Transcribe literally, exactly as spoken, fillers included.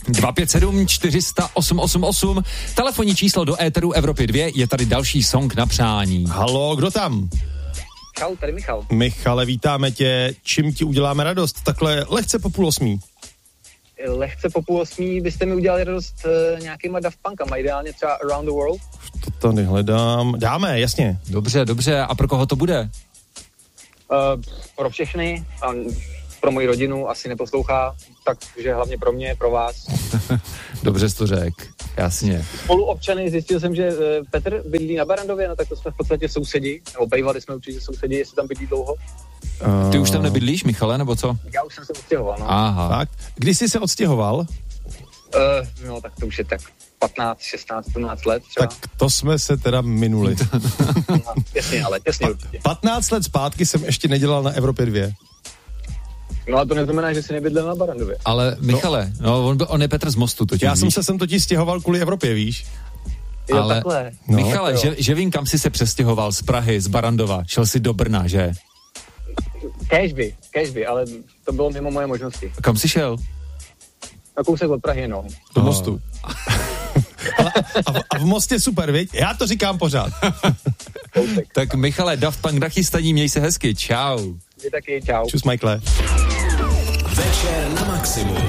dva pět sedm čtyři sta osm osm osm, telefonní číslo do éteru Evropy dva, je tady další song na přání. Halo, kdo tam? Čau, tady Michal. Michale, vítáme tě. Čím ti uděláme radost? Takhle lehce po půl osmí. Lehce po půl osmí byste mi udělali radost uh, nějakýma Daft Punkama, ideálně třeba Around the World. To tady hledám. Dáme, jasně. Dobře, dobře. A pro koho to bude? Uh, pro všechny, a pro moji rodinu asi neposlouchá, takže hlavně pro mě, pro vás. Dobře jsi to řekl, jasně. Spoluobčany, zjistil jsem, že uh, Petr bydlí na Barandově, no tak to jsme v podstatě sousedi, nebo bývali jsme určitě sousedi, jestli tam bydlí dlouho. Uh, Ty už tam nebydlíš, Michale, nebo co? Já už jsem se odstěhoval, no. Aha. Fakt? Kdy jsi se odstěhoval? Uh, no tak to už je tak patnáct, šestnáct, sedmnáct let třeba. Tak to jsme se teda minuli. No, těsně, ale těsně určitě. patnáct let zpátky jsem ještě nedělal na Evropě dva. No a to neznamená, že jsi nebydlel na Barandově. Ale Michale, no, no on, on je Petr z Mostu totiž. Já víš? jsem se sem totiž stěhoval kvůli Evropě, víš? Jo, ale takhle. No. Michale, že, že vím, kam jsi se přestěhoval z Prahy, z Barandova. Šel jsi do Brna, že? Kéžby, kéžby, ale to bylo mimo moje možnosti. Kam jsi šel? Na kousek od Prahy, no. Do Mostu. Ale, a, v, a v Mostě super, viď? Já to říkám pořád. Kousek. Tak Michale, Daft Punk nachystaní, měj se hezky, čau. Vy taky, čau. Čus, Michaele. Večer na maximum.